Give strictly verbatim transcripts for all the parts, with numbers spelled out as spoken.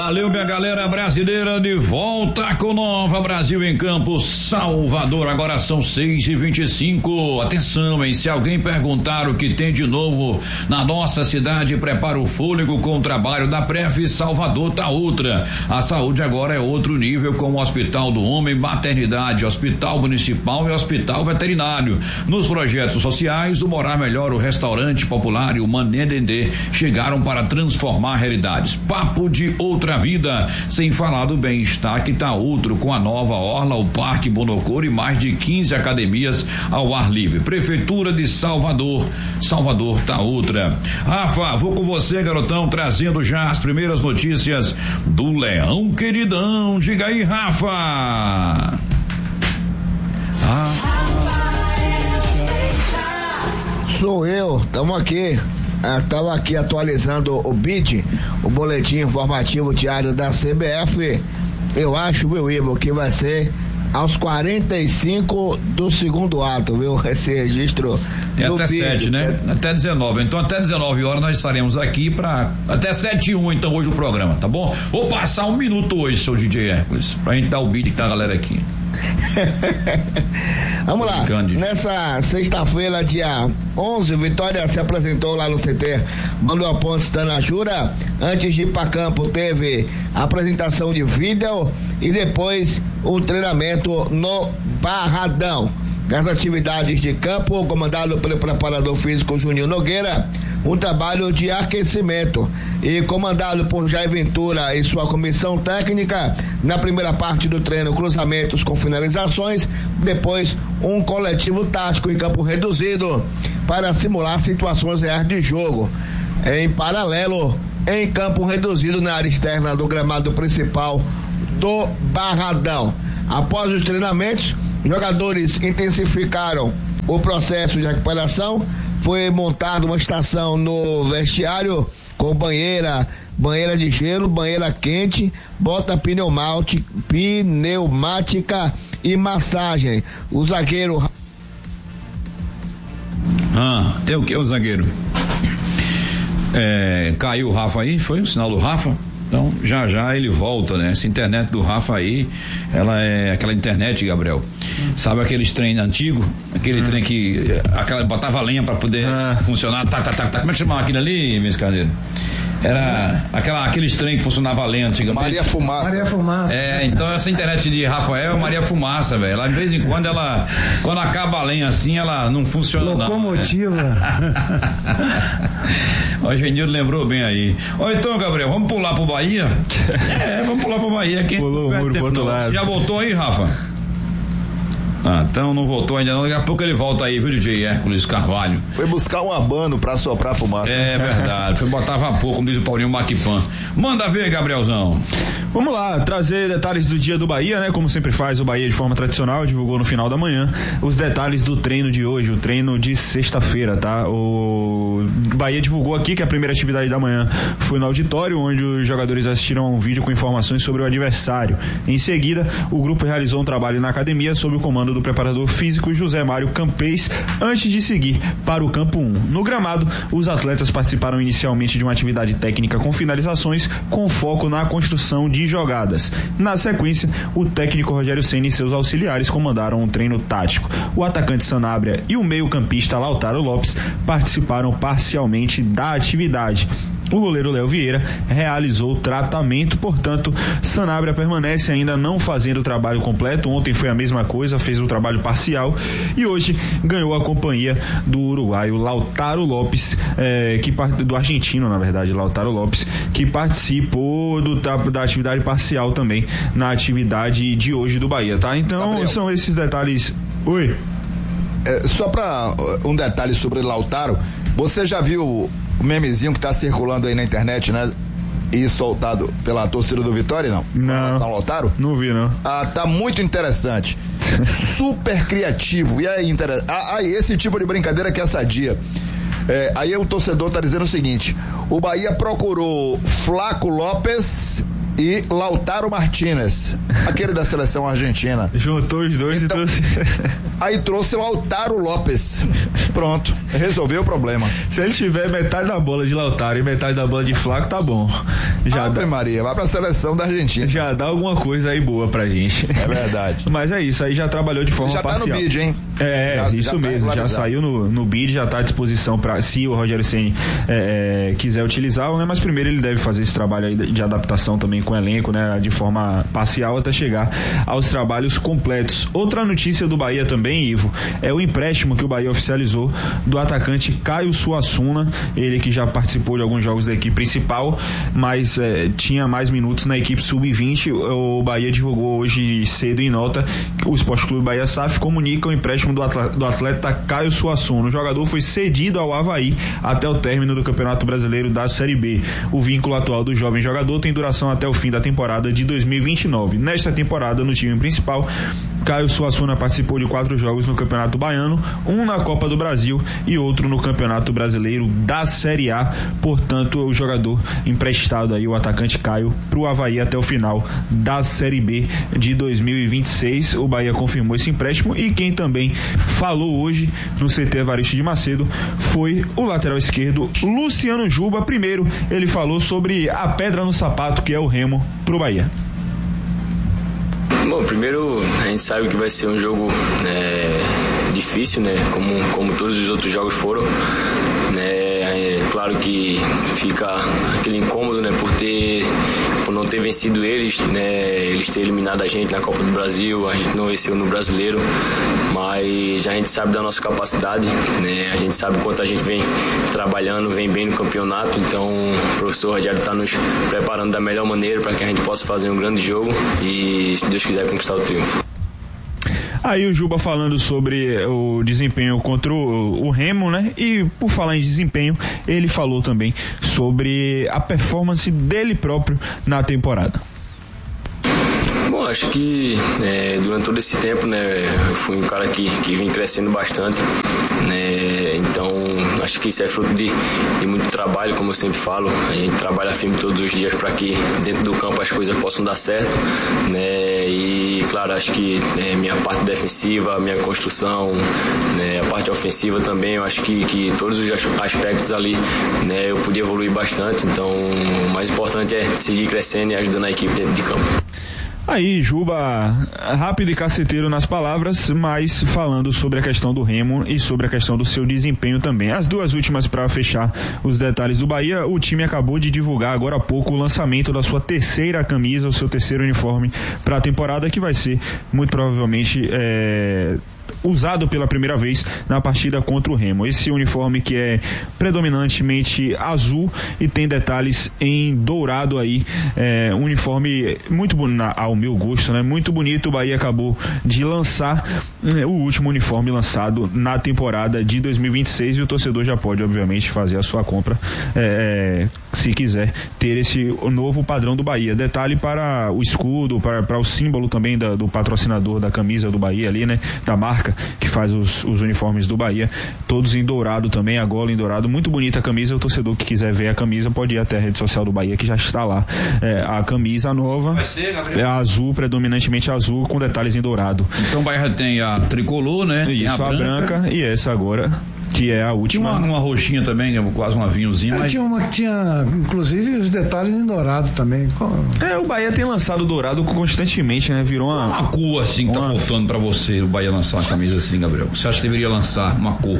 Valeu, minha galera brasileira, de volta com Nova Brasil em Campo, Salvador. Agora são seis e vinte e cinco. Atenção, hein? Se alguém perguntar o que tem de novo na nossa cidade, prepara o fôlego com o trabalho da Pref Salvador tá outra. A saúde agora é outro nível, com o Hospital do Homem, Maternidade, Hospital Municipal e Hospital Veterinário. Nos projetos sociais, o Morar Melhor, o Restaurante Popular e o Manendendê chegaram para transformar realidades. Papo de outra vida, sem falar do bem-estar que tá outro, com a nova orla, o Parque Bonocor e mais de quinze academias ao ar livre. Prefeitura de Salvador, Salvador tá outra. Rafa, vou com você, garotão, trazendo já as primeiras notícias do Leão Queridão. Diga aí, Rafa. Ah. Sou eu, tamo aqui. Estava aqui atualizando o B I D, o boletim informativo diário da C B F. Eu acho, meu Ivo, que vai ser aos quarenta e cinco do segundo ato, viu? Esse registro. É do até B I D, sete, né? É... Até dezenove. Então, até dezenove horas nós estaremos aqui para até sete e um, então, hoje o programa, tá bom? Vou passar um minuto hoje, seu D J Hércules, pra gente dar o B I D que tá a galera aqui. Vamos lá, Cândido. Nessa sexta-feira, dia onze, Vitória se apresentou lá no C T Manuel Pontes da Najura. Antes de ir para campo, teve a apresentação de vídeo e depois o treinamento no Barradão. Nas atividades de campo, comandado pelo preparador físico Juninho Nogueira, um trabalho de aquecimento, e comandado por Jair Ventura e sua comissão técnica. Na primeira parte do treino, cruzamentos com finalizações, depois um coletivo tático em campo reduzido para simular situações reais de jogo. Em paralelo, em campo reduzido na área externa do gramado principal do Barradão. Após os treinamentos, jogadores intensificaram o processo de recuperação. Foi montada uma estação no vestiário com banheira, banheira de gelo, banheira quente, bota pneumática, pneumática e massagem. O zagueiro... Ah, tem o que, o zagueiro? É, caiu o Rafa aí, foi o sinal do Rafa? Então, já já ele volta, né? Essa internet do Rafa aí, ela é aquela internet, Gabriel. Hum. Sabe aqueles trem antigo? Aquele hum. trem que aquela, botava lenha pra poder ah. funcionar. Tá, tá, tá, tá. Como é que chamava aquilo ali, minha escadeira? Era aquela, aqueles trem que funcionava lenha antigamente. Maria Fumaça. Maria Fumaça. É, então essa internet de Rafael é Maria Fumaça, velho. Ela de vez em quando, ela, quando acaba a lenha assim, ela não funciona. Locomotiva. O Genildo lembrou bem aí. Ó, então, Gabriel, vamos pular pro Bahia? É, vamos pular pro Bahia aqui. Pulou o muro pro outro lado. Você já voltou aí, Rafa? Ah, então não voltou ainda não, daqui a pouco ele volta aí, viu, D J Hércules Carvalho? Foi buscar um abano pra soprar fumaça. É verdade, foi botar vapor, como diz o Paulinho Maquipan. Manda ver, Gabrielzão. Vamos lá, trazer detalhes do dia do Bahia, né? Como sempre faz o Bahia de forma tradicional, divulgou no final da manhã os detalhes do treino de hoje, o treino de sexta-feira, tá? O Bahia divulgou aqui que a primeira atividade da manhã foi no auditório, onde os jogadores assistiram a um vídeo com informações sobre o adversário. Em seguida, o grupo realizou um trabalho na academia sob o comando do preparador físico José Mário Campês, antes de seguir para o campo um. No gramado, os atletas participaram inicialmente de uma atividade técnica com finalizações, com foco na construção de jogadas. Na sequência, o técnico Rogério Ceni e seus auxiliares comandaram um treino tático. O atacante Sanabria e o meio-campista Lautaro Lopes participaram parcialmente da atividade. O goleiro Léo Vieira realizou o tratamento, portanto, Sanabria permanece ainda não fazendo o trabalho completo. Ontem foi a mesma coisa, fez o trabalho parcial e hoje ganhou a companhia do uruguaio Lautaro Lopes, é, que, do argentino, na verdade, Lautaro Lopes, que participou do, da, da atividade parcial também na atividade de hoje do Bahia, tá? Então, Gabriel, são esses detalhes. Oi. É, só para um detalhe sobre Lautaro, você já viu o memezinho que tá circulando aí na internet, né? E soltado pela torcida do Vitória, não? Não. São Lautaro? Não vi, não. Ah, tá muito interessante. Super criativo. E aí, interessante. Ah, ah, esse tipo de brincadeira que é sadia. É, aí o torcedor tá dizendo o seguinte: o Bahia procurou Flaco Lopes e Lautaro Martínez, aquele da seleção argentina. Juntou os dois então, e trouxe. Aí trouxe Lautaro Lopes. Pronto. Resolveu o problema. Se ele tiver metade da bola de Lautaro e metade da bola de Flaco, tá bom. Já Ave dá, Maria, vai pra seleção da Argentina. Já dá alguma coisa aí boa pra gente. É verdade. Mas é isso, aí já trabalhou de forma já parcial. Já tá no bid, hein? É, já, isso já mesmo, tá já saiu no, no bid, já tá à disposição pra, se o Rogério Ceni é, é, quiser utilizá-lo, né? Mas primeiro ele deve fazer esse trabalho aí de adaptação também com o elenco, né? De forma parcial até chegar aos trabalhos completos. Outra notícia do Bahia também, Ivo, é o empréstimo que o Bahia oficializou do atacante Caio Suassuna, ele que já participou de alguns jogos da equipe principal, mas é, tinha mais minutos na equipe sub vinte. O Bahia divulgou hoje cedo em nota que o Esporte Clube Bahia S A F comunica o empréstimo do atleta, do atleta Caio Suassuna. O jogador foi cedido ao Avaí até o término do Campeonato Brasileiro da Série B. O vínculo atual do jovem jogador tem duração até o fim da temporada de dois mil e vinte e nove. Nesta temporada, no time principal, Caio Suassuna participou de quatro jogos no Campeonato Baiano, um na Copa do Brasil e outro no Campeonato Brasileiro da Série A. Portanto, o jogador emprestado aí, o atacante Caio, para o Avaí até o final da Série B de dois mil e vinte e seis. O Bahia confirmou esse empréstimo e quem também falou hoje no C T Evaristo de Macedo foi o lateral esquerdo Luciano Juba. Primeiro, ele falou sobre a pedra no sapato que é o Remo para o Bahia. Bom, primeiro a gente sabe que vai ser um jogo né, difícil, né? Como, como todos os outros jogos foram. Né? É claro que fica aquele incômodo, né? Por ter, por não ter vencido eles, né? Eles terem eliminado a gente na Copa do Brasil, a gente não venceu no Brasileiro, mas a gente sabe da nossa capacidade, né? A gente sabe quanto a gente vem trabalhando, vem bem no campeonato, então o professor Rogério está nos preparando da melhor maneira para que a gente possa fazer um grande jogo e, se Deus quiser, conquistar o triunfo. Aí o Juba falando sobre o desempenho contra o, o Remo, né? E por falar em desempenho, ele falou também sobre a performance dele próprio na temporada. Bom, acho que é, durante todo esse tempo, né, eu fui um cara que, que vem crescendo bastante, né, então acho que isso é fruto de, de muito trabalho, como eu sempre falo. A gente trabalha firme todos os dias para que dentro do campo as coisas possam dar certo, né, e claro, acho que é, minha parte defensiva, minha construção, né, a parte ofensiva também, eu acho que, que todos os aspectos ali, né, eu podia evoluir bastante, então o mais importante é seguir crescendo e ajudando a equipe dentro de campo. Aí, Juba, rápido e caceteiro nas palavras, mas falando sobre a questão do Remo e sobre a questão do seu desempenho também. As duas últimas para fechar os detalhes do Bahia, o time acabou de divulgar agora há pouco o lançamento da sua terceira camisa, o seu terceiro uniforme para a temporada, que vai ser muito provavelmente é, usado pela primeira vez na partida contra o Remo. Esse uniforme que é predominantemente azul e tem detalhes em dourado aí, é, um uniforme muito bonito, ao meu gosto, né? Muito bonito. O Bahia acabou de lançar é, o último uniforme lançado na temporada de dois mil e vinte e seis e o torcedor já pode, obviamente, fazer a sua compra é, se quiser ter esse novo padrão do Bahia. Detalhe para o escudo, para, para o símbolo também da, do patrocinador da camisa do Bahia ali, né? Da marca que faz os, os uniformes do Bahia, todos em dourado também, a gola em dourado, muito bonita a camisa. O torcedor que quiser ver a camisa pode ir até a rede social do Bahia, que já está lá. É, a camisa nova vai ser, é azul, predominantemente azul, com detalhes em dourado. Então o Bahia tem a tricolor, né? Isso, tem a, a branca. branca e essa agora, que é a última. Tinha uma, uma roxinha também, quase uma vinhozinha. É, mas... tinha, uma, tinha, inclusive, os detalhes em dourado também. É, o Bahia tem lançado dourado constantemente, né? Virou uma... Uma cor assim que uma... tá faltando pra você, o Bahia lançar uma camisa assim, Gabriel. Você acha que deveria lançar uma cor?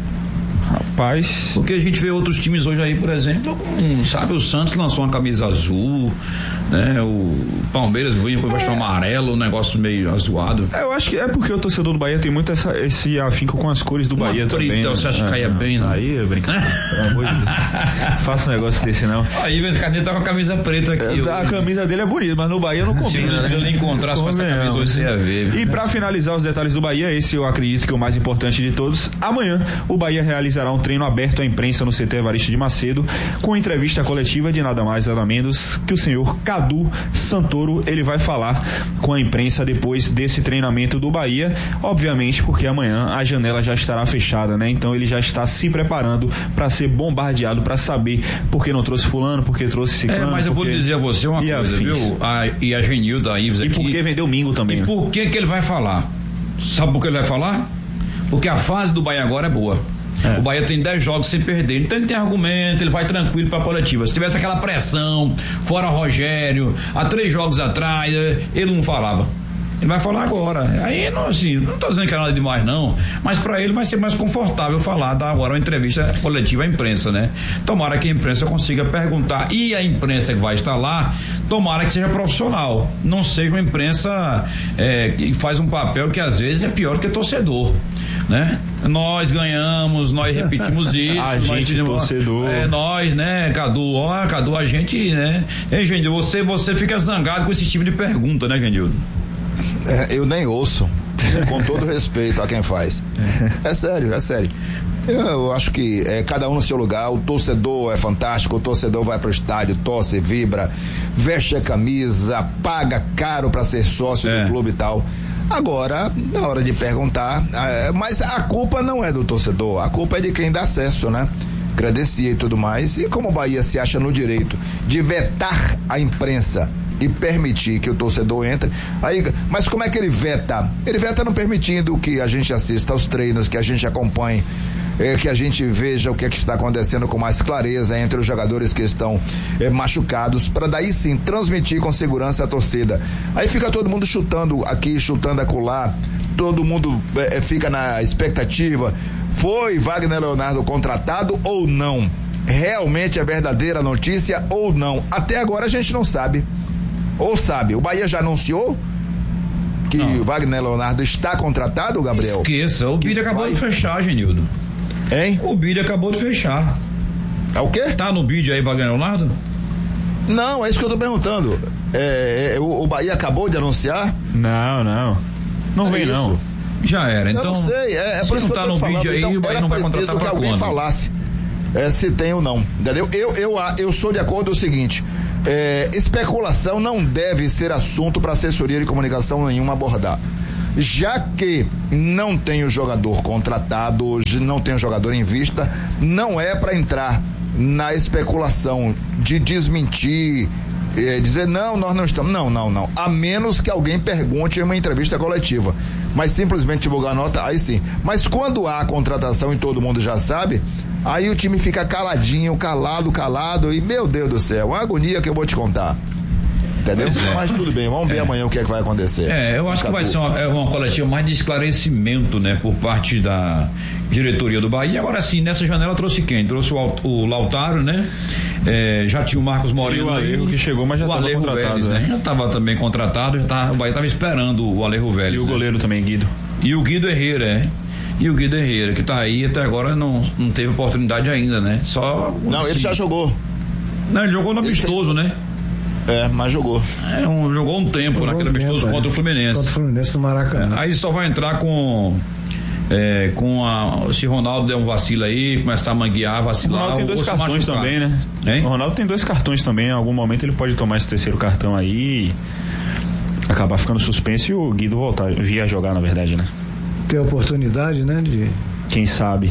Rapaz... Porque a gente vê outros times hoje aí, por exemplo, um, sabe, o Santos lançou uma camisa azul, né? O Palmeiras vinha foi bastante é. amarelo, um negócio meio azuado. É, eu acho que é porque o torcedor do Bahia tem muito essa, esse afinco com as cores do uma Bahia também. Então, né? você acha que é, caia bem, né? Aí eu brinco. Pelo amor de Deus. Faça um negócio desse, não. Aí, mas cadê tá com a camisa preta aqui? É, a camisa dele é bonita, mas no Bahia não combina, né? Se eu nem encontrasse com essa camisa, você ia ver. E pra finalizar os detalhes do Bahia, esse eu acredito que é o mais importante de todos. Amanhã, o Bahia realizará um treino aberto à imprensa no C T Evaristo de Macedo, com entrevista coletiva de nada mais nada menos que o senhor Cadu Santoro. Ele vai falar com a imprensa depois desse treinamento do Bahia, obviamente porque amanhã a janela já estará fechada, né? Então ele já está se preparando para ser bombardeado, para saber por que não trouxe fulano, por que trouxe ciclano. É, mas eu vou dizer a você uma coisa, afins. viu? A, e a Genilda, a Ives aqui. E por que vendeu Mingo também? E né? por que que ele vai falar? Sabe por que ele vai falar? Porque a fase do Bahia agora é boa. É. O Bahia tem dez jogos sem perder, então ele tem argumento, ele vai tranquilo pra coletiva. Se tivesse aquela pressão, fora Rogério, há três jogos atrás, ele não falava. Ele vai falar agora. Aí, não, assim, não tô dizendo que é nada demais, não, mas pra ele vai ser mais confortável falar, dar agora uma entrevista coletiva à imprensa, né? Tomara que a imprensa consiga perguntar, e a imprensa que vai estar lá, tomara que seja profissional, não seja uma imprensa é, que faz um papel que às vezes é pior que torcedor, né? Nós ganhamos, nós repetimos isso. A gente, nós, torcedor. É, nós, né, Cadu, ó, Cadu, a gente, né? Ei, Genildo, você, você fica zangado com esse tipo de pergunta, né, Genildo? É, eu nem ouço, com todo respeito a quem faz. É sério, é sério. Eu, eu acho que é, cada um no seu lugar. O torcedor é fantástico, o torcedor vai pro estádio, torce, vibra, veste a camisa, paga caro pra ser sócio é. do clube e tal. Agora, na hora de perguntar, é, mas a culpa não é do torcedor, a culpa é de quem dá acesso, né? Credencia e tudo mais. E como o Bahia se acha no direito de vetar a imprensa e permitir que o torcedor entre, aí, mas como é que ele veta? Ele veta não permitindo que a gente assista aos treinos, que a gente acompanhe, é, que a gente veja o que é que está acontecendo com mais clareza entre os jogadores que estão é, machucados, para daí sim transmitir com segurança a torcida. Aí fica todo mundo chutando aqui, chutando acolá, todo mundo é, fica na expectativa, foi Wagner Leonardo contratado ou não? Realmente é verdadeira notícia ou não? Até agora a gente não sabe. Ou sabe, o Bahia já anunciou que não. Wagner Leonardo está contratado, Gabriel? Esqueça, o Bídio acabou vai... de fechar, Genildo. Hein? O Bídio acabou de fechar. É o quê? Tá no Bídio aí, Wagner Leonardo? Não, é isso que eu tô perguntando. É, é, o, o Bahia acabou de anunciar? Não, não. Não é vem, isso. não. Já era, então. Eu não sei, é, é por isso que eu tô no falando. Vídeo aí, então, o Bahia era não vai preciso contratar que alguém quando? falasse é, se tem ou não, entendeu? Eu, eu, eu sou de acordo com o seguinte, é, especulação não deve ser assunto para assessoria de comunicação nenhuma abordar. Já que não tem o jogador contratado, não tem o jogador em vista, não é para entrar na especulação de desmentir, é, dizer não, nós não estamos, não, não, não, a menos que alguém pergunte em uma entrevista coletiva, mas simplesmente divulgar a nota, aí sim. Mas quando há a contratação e todo mundo já sabe, aí o time fica caladinho, calado, calado, e meu Deus do céu, uma agonia que eu vou te contar. Entendeu? É. Mas tudo bem, vamos ver é. amanhã o que é que vai acontecer. É, eu acho que vai ser uma, é uma coletiva mais de esclarecimento, né, por parte da diretoria do Bahia. Agora sim, nessa janela trouxe quem? Trouxe o, o Lautaro, né? É, já tinha o Marcos Moreno. E o Alejo que chegou, mas já estava contratado. Vélez, né? Já estava também contratado, já tava, o Bahia estava esperando o Alejo Vélez. E o né? goleiro também, Guido. E o Guido Herrera, é. E o Guido Herrera, que tá aí até agora não, não teve oportunidade ainda, né? Só. Não, assim. Ele já jogou. Não, ele jogou no amistoso, né? É, mas jogou. É, um, jogou um tempo jogou naquele amistoso contra o Fluminense. Contra o Fluminense no Maracanã. É, aí só vai entrar com. É, com a. Se Ronaldo der um vacilo aí, começar a manguear, vacilar. O Ronaldo tem dois cartões também, né? Hein? O Ronaldo tem dois cartões também. Em algum momento ele pode tomar esse terceiro cartão aí e acabar ficando suspenso e o Guido voltar, via jogar, na verdade, né? Ter oportunidade, né? De... Quem sabe.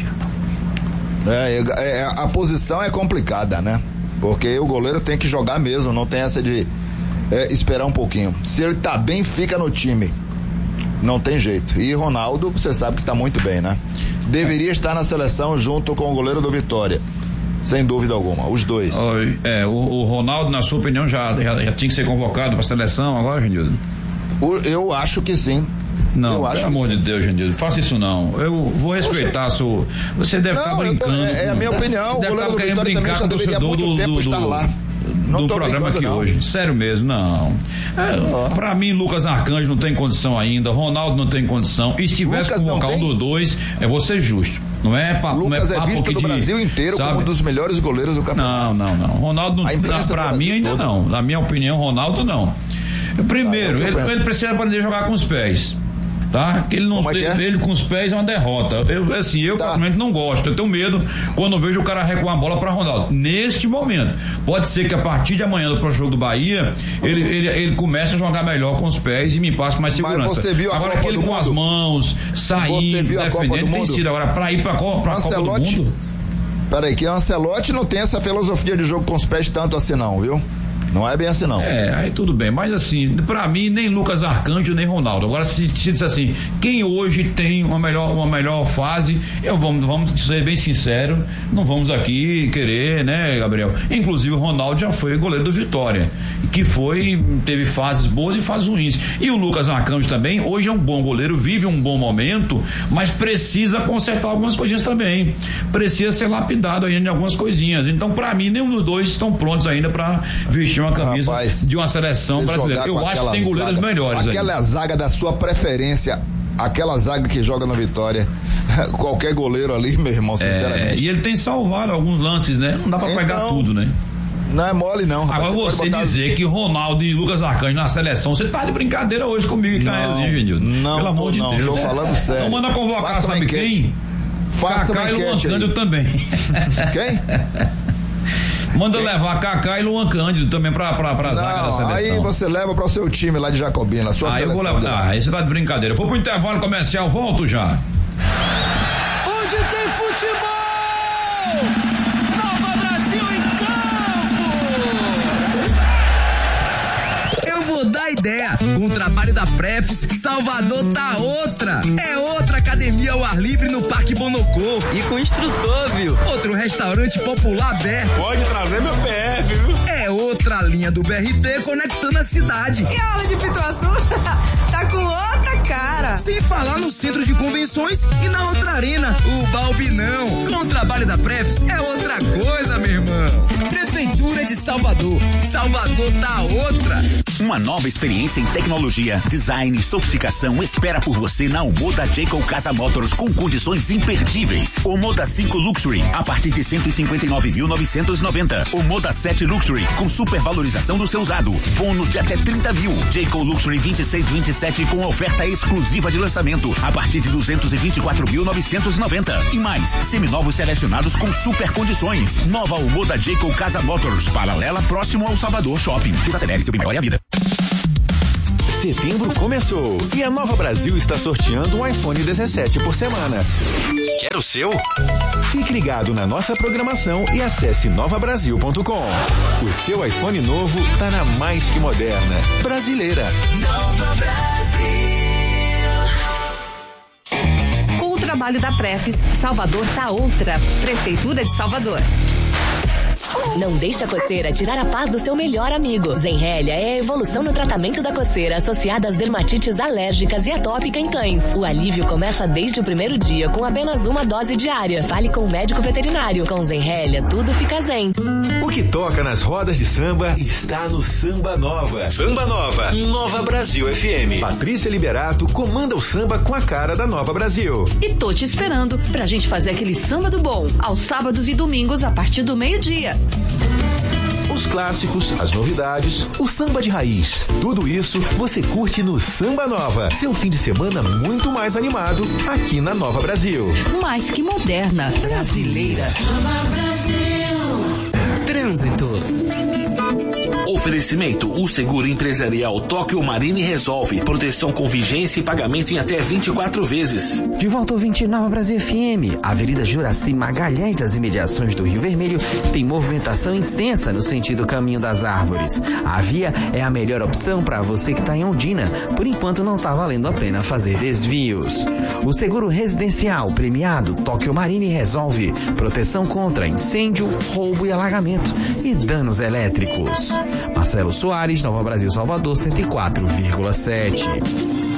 É, é, a posição é complicada, né? Porque o goleiro tem que jogar mesmo, não tem essa de é, esperar um pouquinho. Se ele tá bem, fica no time. Não tem jeito. E Ronaldo, você sabe que tá muito bem, né? Deveria estar na seleção junto com o goleiro do Vitória. Sem dúvida alguma, os dois. É, o, o Ronaldo, na sua opinião, já, já, já tinha que ser convocado pra seleção agora, Genildo? Eu acho que sim. Não, eu acho pelo amor de Deus, Genildo, faça isso não. Eu vou respeitar a sua. Você deve não, estar brincando. Tô, é, é a minha opinião. Você o goleiro do Vitória também já deveria há muito do, tempo do, estar lá. Não do tô programa aqui não. hoje. Sério mesmo, não. É, oh. Pra mim, Lucas Arcanjo não tem condição ainda, Ronaldo não tem condição. E se tivesse que convocar um dos dois, é vou ser justo. Não é papo, Lucas não é, é visto no de, Brasil inteiro sabe? Como um dos melhores goleiros do campeonato. Não, não, não. Ronaldo, não, pra mim ainda todo. não. Na minha opinião, Ronaldo não. Primeiro, ah, ele, ele precisa aprender a jogar com os pés. Tá? Ele não é ele, é? ele com os pés é uma derrota. Eu, assim, eu tá. praticamente não gosto. Eu tenho medo quando eu vejo o cara recuar a bola para Ronaldo. Neste momento, pode ser que a partir de amanhã do próximo jogo do Bahia, ele, ele, ele comece a jogar melhor com os pés e me passe mais segurança. Mas você viu a agora Copa aquele do com mundo? As mãos, saindo, defendendo, tem sido agora para ir para a Copa, Copa do Mundo. Peraí, que Ancelotti não tem essa filosofia de jogo com os pés tanto assim não, viu? Não é bem assim, não. É, aí tudo bem. Mas assim, pra mim, nem Lucas Arcanjo, nem Ronaldo. Agora, se, se diz assim, quem hoje tem uma melhor, uma melhor fase, eu vamos, vamos ser bem sinceros, não vamos aqui querer, né, Gabriel? Inclusive, o Ronaldo já foi goleiro do Vitória, que foi, teve fases boas e fases ruins. E o Lucas Arcanjo também, hoje é um bom goleiro, vive um bom momento, mas precisa consertar algumas coisinhas também. Precisa ser lapidado ainda em algumas coisinhas. Então, pra mim, nenhum dos dois estão prontos ainda pra vestir uma camisa Rapaz, de uma seleção brasileira. Eu acho que tem goleiros zaga, melhores. Aquela aí. zaga da sua preferência, aquela zaga que joga no Vitória, qualquer goleiro ali, meu irmão, sinceramente. É, e ele tem salvado alguns lances, né? Não dá pra então, pegar tudo, né? Não é mole, não. Rapaz. Agora você, você botar... dizer que Ronaldo e Lucas Arcanjo na seleção, você tá de brincadeira hoje comigo, não, Genildo. Não, pelo amor de não, Deus. Tô falando sério. Então manda convocar, Faça sabe quem? Faça Kaká e Luan Cândido também. Quem? Manda Quem? levar Kaká e Luan Cândido também pra, pra, pra zaga da seleção. Aí você leva para o seu time lá de Jacobina, a sua aí seleção. Eu vou levar. Ah, aí você tá de brincadeira. Vou pro intervalo comercial, volto já. Onde tem futebol! Nova Brasil em campo! Eu vou dar ideia. Com o trabalho da Prefis, Salvador tá outra. É outra academia ao ar livre no Parque Bonocô. E com instrutor, viu? Outro restaurante popular aberto. Pode trazer meu P F, viu? É outra linha do B R T conectando a cidade. E a aula de Pituaçu tá com outra cara. Sem falar no centro de convenções e na outra arena, o Balbinão. Com o trabalho da Prefis, é outra coisa, meu irmão. Prefeitura de Salvador. Salvador tá outra. Uma nova experiência em tecnologia, design e sofisticação espera por você na Omoda Jacob Casa Motors com condições imperdíveis. Omoda cinco Luxury a partir de cento e cinquenta e nove mil novecentos e noventa. Omoda sete Luxury com supervalorização do seu usado. Bônus de até trinta mil. Jacob Luxury vinte e seis vinte e sete com oferta exclusiva de lançamento a partir de duzentos e vinte e quatro mil novecentos e noventa. E mais, seminovos selecionados com super condições. Nova Omoda Jacob Casa Motors, paralela próximo ao Salvador Shopping. Desacelere seu melhor a vida. Setembro começou e a Nova Brasil está sorteando um iPhone dezessete por semana. Quer o seu? Fique ligado na nossa programação e acesse nova brasil ponto com. O seu iPhone novo tá na mais que moderna brasileira. Nova Brasil. Com o trabalho da Prefis, Salvador tá outra. Prefeitura de Salvador. Não deixe a coceira tirar a paz do seu melhor amigo. Zenrelia é a evolução no tratamento da coceira associada às dermatites alérgicas e atópica em cães. O alívio começa desde o primeiro dia com apenas uma dose diária. Fale com o médico veterinário. Com Zenrelia, tudo fica zen. O que toca nas rodas de samba está no Samba Nova. Samba Nova, Nova Brasil F M. Patrícia Liberato comanda o samba com a cara da Nova Brasil. E tô te esperando pra gente fazer aquele samba do bom, aos sábados e domingos a partir do meio-dia. Os clássicos, as novidades, o samba de raiz. Tudo isso você curte no Samba Nova. Seu fim de semana muito mais animado aqui na Nova Brasil. Mais que moderna, brasileira. Nova Brasil. Trânsito. Oferecimento: o seguro empresarial Tóquio Marine resolve. Proteção com vigência e pagamento em até vinte e quatro vezes. De volta ao vinte Nova Brasil F M. A Avenida Juraci Magalhães das imediações do Rio Vermelho tem movimentação intensa no sentido caminho das árvores. A via é a melhor opção para você que está em Ondina. Por enquanto não está valendo a pena fazer desvios. O seguro residencial premiado Tóquio Marine resolve. Proteção contra incêndio, roubo e alagamento e danos elétricos. Marcelo Soares, Nova Brasil, Salvador, cento e quatro vírgula sete.